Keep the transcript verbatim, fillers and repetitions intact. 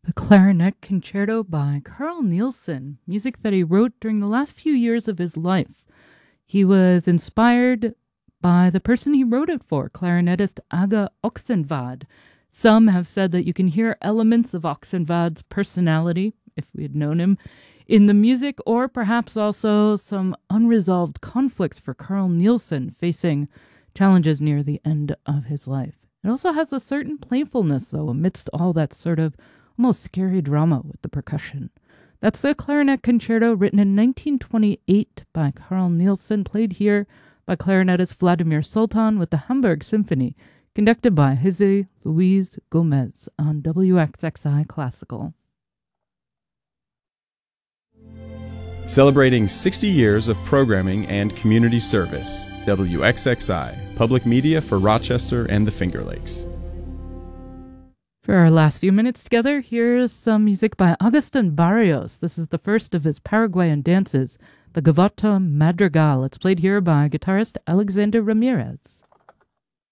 The Clarinet Concerto by Carl Nielsen, music that he wrote during the last few years of his life. He was inspired by the person he wrote it for, clarinetist Aga Oxenvad. Some have said that you can hear elements of Oxenvad's personality, if we had known him, in the music, or perhaps also some unresolved conflicts for Carl Nielsen facing challenges near the end of his life. It also has a certain playfulness, though, amidst all that sort of almost scary drama with the percussion. That's the Clarinet Concerto, written in nineteen twenty-eight by Carl Nielsen, played here by clarinetist Vladimir Sultan with the Hamburg Symphony, conducted by Jose Luis Gomez on W X X I Classical. Celebrating sixty years of programming and community service, W X X I, public media for Rochester and the Finger Lakes. For our last few minutes together, here's some music by Agustin Barrios. This is the first of his Paraguayan dances, the Gavotta Madrigal. It's played here by guitarist Alexander Ramirez.